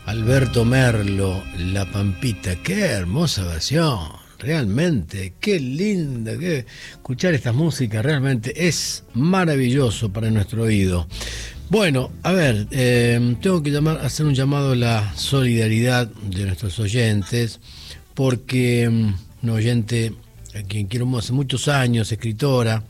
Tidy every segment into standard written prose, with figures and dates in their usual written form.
Alberto Merlo, La Pampita, qué hermosa versión, realmente, qué linda, escuchar estas músicas realmente es maravilloso para nuestro oído. Bueno, a ver, tengo que hacer un llamado a la solidaridad de nuestros oyentes, porque una oyente a quien quiero hace muchos años, escritora,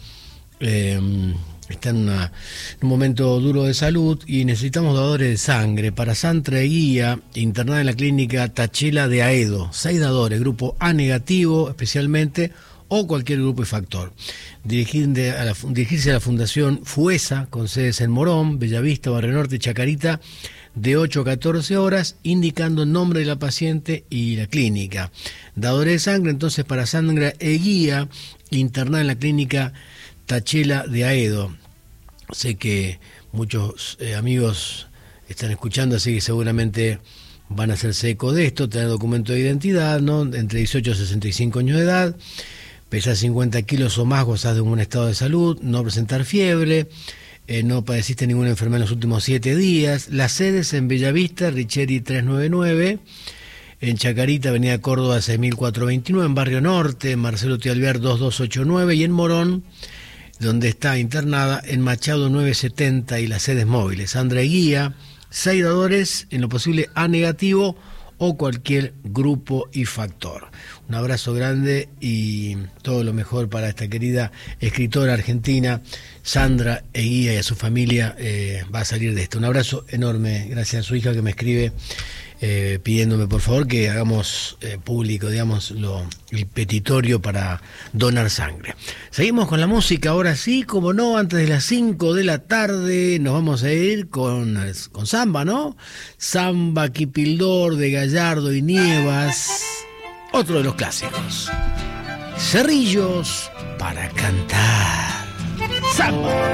está en un momento duro de salud y necesitamos dadores de sangre para Sandra Eguía, internada en la clínica Tachela de Aedo. 6 dadores, grupo A negativo especialmente, o cualquier grupo y factor. Dirigirse a la Fundación FUESA, con sedes en Morón, Bellavista, Barrio Norte y Chacarita, de 8 a 14 horas, indicando el nombre de la paciente y la clínica. Dadores de sangre, entonces, para Sandra Eguía, internada en la clínica Tachela de Aedo. Sé que muchos amigos están escuchando, así que seguramente van a hacerse eco de esto. Tener documento de identidad, ¿no? Entre 18 y 65 años de edad, pesar 50 kilos o más, gozar de un buen estado de salud, no presentar fiebre, no padeciste ninguna enfermedad en los últimos 7 días. Las sedes en Bellavista, Richeri 399, en Chacarita, Avenida Córdoba 6429, en Barrio Norte, Marcelo T. Alvear 2289, y en Morón, donde está internada, en Machado 970 y las sedes móviles. Sandra Eguía, 6 dadores, en lo posible A negativo o cualquier grupo y factor. Un abrazo grande y todo lo mejor para esta querida escritora argentina, Sandra Eguía, y a su familia. Va a salir de esto. Un abrazo enorme, gracias a su hija que me escribe pidiéndome por favor que hagamos público, digamos, el petitorio para donar sangre. Seguimos con la música, ahora sí, como no, antes de las 5 de la tarde nos vamos a ir con samba, ¿no? Samba Quipildor de Gallardo y Nievas, otro de los clásicos. Cerrillos para cantar. Samba.